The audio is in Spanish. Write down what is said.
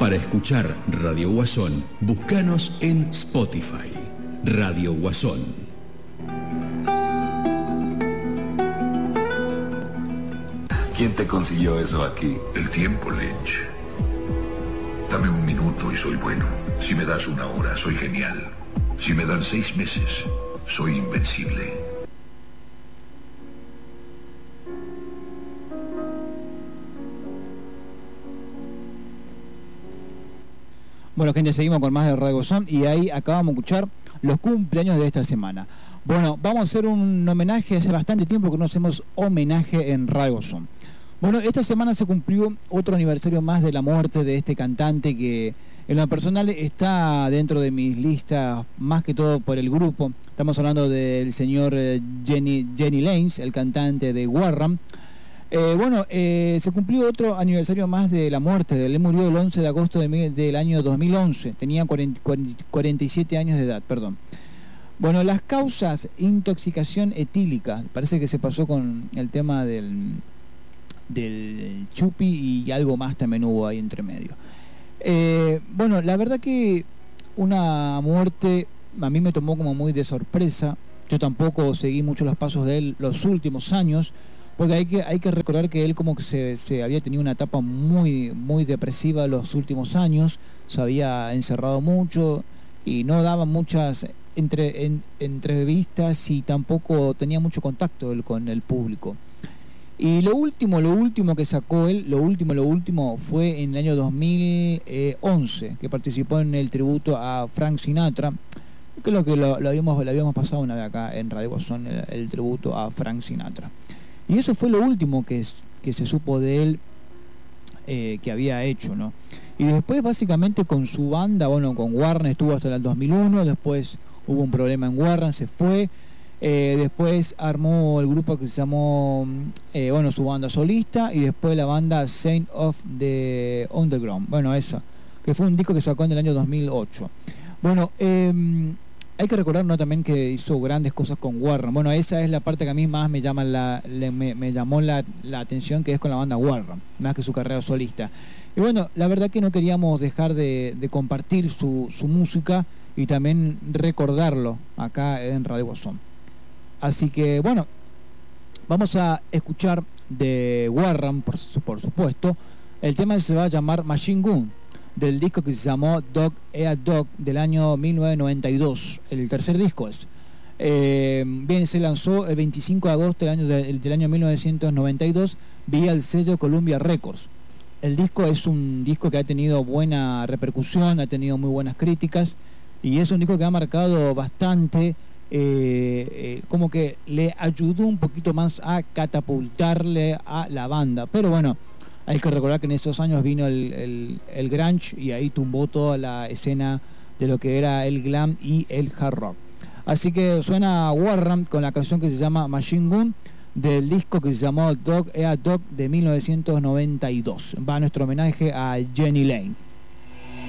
Para escuchar Radio Guasón, búscanos en Spotify. Radio Guasón. ¿Quién te consiguió eso aquí? El tiempo, Lynch. Dame un minuto y soy bueno. Si me das una hora, soy genial. Si me dan 6 meses, soy invencible. Bueno, gente, seguimos con más de Radio Guasón y ahí acabamos de escuchar los cumpleaños de esta semana. Bueno, vamos a hacer un homenaje. Hace bastante tiempo que no hacemos homenaje en Radio Guasón. Bueno, esta semana se cumplió otro aniversario más de la muerte de este cantante que en lo personal está dentro de mis listas, más que todo por el grupo. Estamos hablando del señor Jenny Lanes, el cantante de Warram. Se cumplió otro aniversario más de la muerte de él. Él murió el 11 de agosto del año 2011. Tenía 47 años de edad, perdón. Bueno, las causas: intoxicación etílica. Parece que se pasó con el tema del chupi y algo más también hubo ahí entre medio. La verdad que una muerte a mí me tomó como muy de sorpresa. Yo tampoco seguí mucho los pasos de él los últimos años, porque hay que recordar que él como que se había tenido una etapa muy, muy depresiva los últimos años, se había encerrado mucho y no daba muchas entrevistas y tampoco tenía mucho contacto él con el público. Y lo último que sacó él, lo último fue en el año 2011, que participó en el tributo a Frank Sinatra. Creo que lo habíamos pasado una vez acá en Radio Guasón, el tributo a Frank Sinatra. Y eso fue lo último que se supo de él, que había hecho, ¿no? Y después básicamente con su banda, con Warren estuvo hasta el 2001, después hubo un problema en Warren, se fue. Después armó el grupo que se llamó, su banda solista, y después la banda Saint of the Underground. Esa, que fue un disco que sacó en el año 2008. Hay que recordar, ¿no?, también que hizo grandes cosas con Warren. Esa es la parte que a mí más me llamó la atención, que es con la banda Warren, más que su carrera solista. Y la verdad que no queríamos dejar de compartir su música y también recordarlo acá en Radio Guasón. Así que vamos a escuchar de Warren, por supuesto. El tema se va a llamar Machine Gun, del disco que se llamó Dog Eat Dog, del año 1992. El tercer disco es. Se lanzó el 25 de agosto del año 1992 vía el sello Columbia Records. El disco es un disco que ha tenido buena repercusión, ha tenido muy buenas críticas, y es un disco que ha marcado bastante, como que le ayudó un poquito más a catapultarle a la banda. Pero hay que recordar que en esos años vino el grunge y ahí tumbó toda la escena de lo que era el glam y el hard rock. Así que suena Warren con la canción que se llama Machine Gun, del disco que se llamó Dog Eat Dog de 1992. Va nuestro homenaje a Jenny Lane.